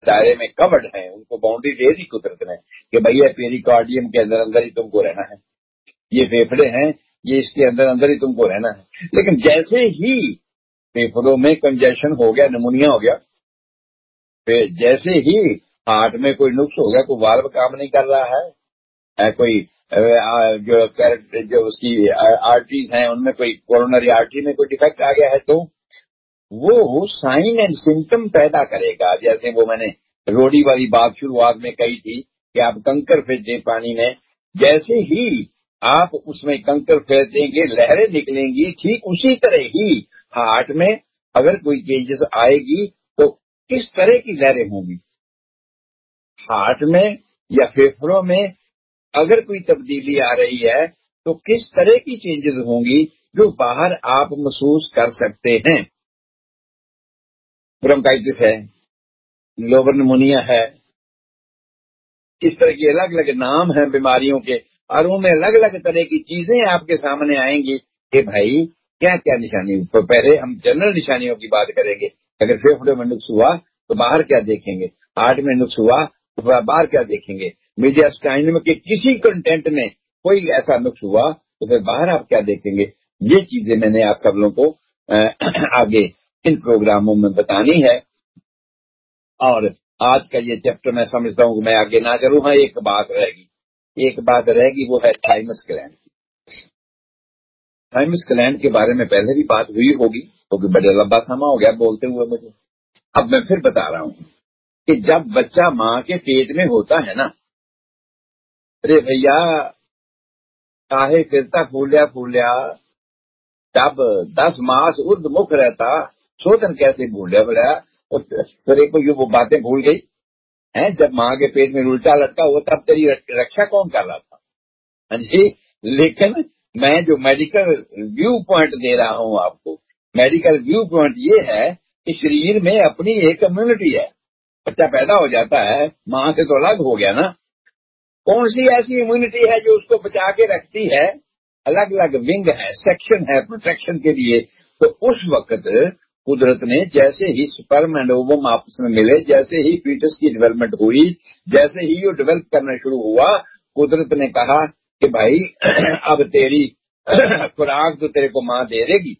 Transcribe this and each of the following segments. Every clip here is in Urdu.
دائرے میں کورڈ ہیں، ان کو باؤنڈری دے دی قدرت نے کہ بھیا پیریکارڈیم کے اندر اندر ہی تم کو رہنا ہے، یہ پھیپھڑے ہیں یہ اس کے اندر اندر ہی تم کو رہنا ہے۔ لیکن جیسے ہی پھیپھڑوں میں کنجیشن ہو گیا، نمونیا ہو گیا، پھر جیسے ہی ہارٹ میں کوئی نقص ہو گیا، کوئی والو کام نہیں کر رہا ہے، کوئی جو اس کی آرٹریز ہیں ان میں کوئی کورونری آرٹری میں کوئی ڈیفیکٹ آ گیا ہے، تو وہ سائن اینڈ سمٹم پیدا کرے گا۔ جیسے وہ میں نے روڑی والی بات شروعات میں کہی تھی کہ آپ کنکر پھینک دیں پانی میں، جیسے ہی آپ اس میں کنکر پھینک دیں گے لہریں نکلیں گی، ٹھیک اسی طرح ہی ہارٹ میں اگر کوئی چینجز آئے گی تو کس طرح کی لہریں ہوں گی، ہارٹ میں یا پھیپھڑوں میں اگر کوئی تبدیلی آ رہی ہے تو کس طرح کی چینجز ہوں گی جو باہر آپ محسوس کر سکتے ہیں۔ برونکائٹس ہے، لوبر نمونیا ہے، اس طرح کے الگ الگ نام ہیں بیماریوں کے، اور ان میں الگ الگ طرح کی چیزیں آپ کے سامنے آئیں گی کہ بھائی کیا کیا نشانی۔ تو پہلے ہم جنرل نشانیوں کی بات کریں گے، اگر پھیپھڑے میں نقص ہوا تو باہر کیا دیکھیں گے، ہارٹ میں نقص ہوا تو باہر کیا دیکھیں گے، میڈیاسٹائنم کے کسی کنٹینٹ میں کوئی ایسا نقص ہوا تو پھر باہر آپ کیا دیکھیں گے۔ یہ چیزیں میں نے آپ سب لوگوں کو آگے ان پروگراموں میں بتانی ہے، اور آج کا یہ چیپٹر میں سمجھتا ہوں کہ میں آگے نہ چلوں۔ ہاں ایک بات رہے گی وہ ہے تھائمس گلینڈ۔ تھائمس گلینڈ کے بارے میں پہلے بھی بات ہوئی ہوگی کیونکہ بڑے لمبا سما ہو گیا بولتے ہوئے مجھے، اب میں پھر بتا رہا ہوں کہ جب بچہ ماں کے پیٹ میں ہوتا ہے نا، ارے بھیا کاہے پھرتا پھولیا جب 10 ماس ارد مکھ رہتا سوتن کیسے بھولیا بڑا، پھر ایک وہ باتیں بھول گئی ہیں، جب ماں کے پیٹ میں الٹا لٹکا ہوا تب تیری رکشا کون کر رہا تھا؟ ہاں جی، لیکن میں جو میڈیکل ویو پوائنٹ دے رہا ہوں آپ کو، میڈیکل ویو پوائنٹ یہ ہے کہ شریر میں اپنی ایک امیونٹی ہے، بچہ پیدا ہو جاتا ہے ماں سے تو الگ ہو گیا نا، کون سی ایسی امیونٹی ہے جو اس کو بچا کے رکھتی ہے؟ الگ الگ ونگ ہے، سیکشن ہے پروٹیکشن کے لیے۔ تو اس وقت قدرت نے جیسے ہی سپرم اینڈ اووم آپس میں ملے، جیسے ہی فیٹس کی ڈیولپمنٹ ہوئی، جیسے ہی وہ ڈیولپ کرنا شروع ہوا، قدرت نے کہا کہ بھائی اب تیری خوراک تو تیرے کو ماں دے گی،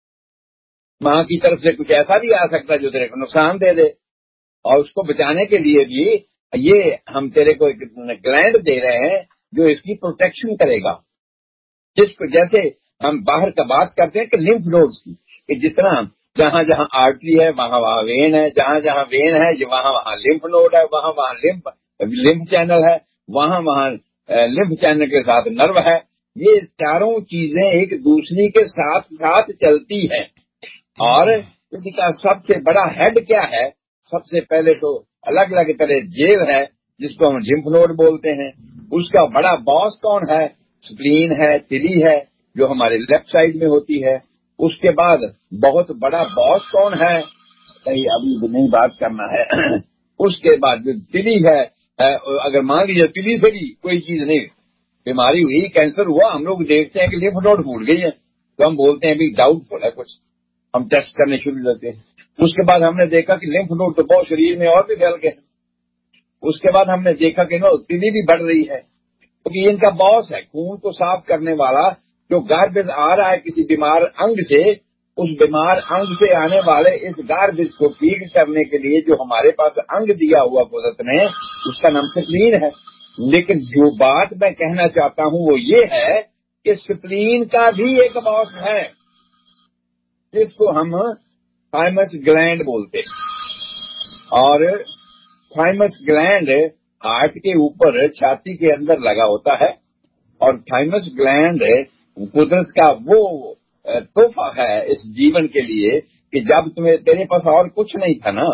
ماں کی طرف سے کچھ ایسا بھی آ سکتا ہے جو تیرے کو نقصان دے دے، اور اس کو بچانے کے لیے بھی یہ ہم تیرے کو ایک گلینڈ دے رہے ہیں جو اس کی پروٹیکشن کرے گا، جس کو جیسے ہم باہر کا بات کرتے ہیں کہ لمف نوڈز کی، کہ جتنا جہاں جہاں آرٹری ہے وہاں وہاں وین ہے، جہاں جہاں وین ہے وہاں وہاں لمف نوڈ ہے، وہاں وہاں لمف چینل ہے، وہاں وہاں لمف چینل کے ساتھ نرو ہے۔ یہ چاروں چیزیں ایک دوسری کے ساتھ ساتھ چلتی ہیں، اور ان کا سب سے بڑا ہیڈ کیا ہے؟ سب سے پہلے تو الگ الگ طرح جیل ہے جس کو ہم لمف نوڈ بولتے ہیں، اس کا بڑا باس کون ہے؟ سپلین ہے، تلی ہے جو ہمارے لیفٹ سائڈ میں ہوتی ہے۔ اس کے بعد بہت بڑا باس کون ہے؟ ابھی نہیں بات کرنا ہے۔ اس کے بعد جو تلی ہے، اگر مان لیجیے تلی سے بھی کوئی چیز نہیں، بیماری ہوئی، کینسر ہوا، ہم لوگ دیکھتے ہیں کہ لمف نوڈ پھول گئی ہے تو ہم بولتے ہیں بھی ڈاؤٹ فل ہے کچھ، ہم ٹیسٹ کرنے شروع کرتے ہیں۔ اس کے بعد ہم نے دیکھا کہ لمف نوڈ تو بہت شریر میں اور بھی پھیل گئے، اس کے بعد ہم نے دیکھا کہ تلی بھی بڑھ رہی ہے، کیونکہ ان کا باس ہے خون کو صاف کرنے والا، جو گاربیج آ رہا ہے کسی بیمار انگ سے، اس بیمار انگ سے آنے والے اس گاربیج کو ٹھیک کرنے کے لیے جو ہمارے پاس انگ دیا ہوا قدرت نے، اس کا نام سپلین ہے۔ لیکن جو بات میں کہنا چاہتا ہوں وہ یہ ہے کہ سپلین کا بھی ایک باس ہے جس کو ہم تھائمس گلینڈ بولتے ہیں، اور تھائمس گلینڈ ہارٹ کے اوپر چھاتی کے اندر لگا ہوتا ہے، اور تھائمس گلینڈ قدرت کا وہ تحفہ ہے اس جیون کے لیے کہ جب تیرے پاس اور کچھ نہیں تھا نا،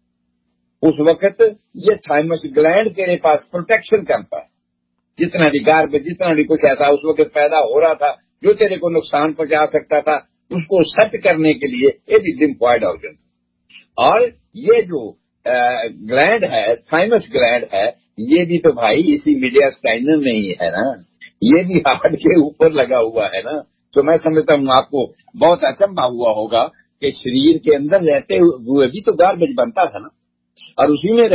اس وقت یہ تھائمس گلینڈ تیرے پاس پروٹیکشن کرتا ہے، جتنا بھی گاربیج جتنا بھی کچھ ایسا اس وقت پیدا ہو رہا تھا جو تیرے کو نقصان پہنچا سکتا تھا، اس کو سیٹ کرنے کے لیے یہ بھی لمفوائڈ آرگن، اور یہ جو گلینڈ ہے تھائمس گلینڈ ہے، یہ بھی تو بھائی اسی میڈیاسٹائنم میں ہی ہے نا، یہ بھی ہارٹ کے اوپر لگا ہوا ہے نا۔ تو میں سمجھتا ہوں آپ کو بہت اچنبھا ہوا ہوگا کہ شریر کے اندر رہتے ہوئے بھی تو گاربیج بنتا تھا نا، اور اسی میں